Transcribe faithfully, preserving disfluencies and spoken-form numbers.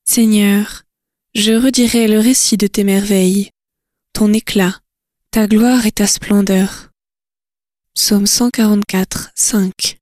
Seigneur, je redirai le récit de tes merveilles, ton éclat, ta gloire et ta splendeur. Psaume cent quarante-quatre, cinq.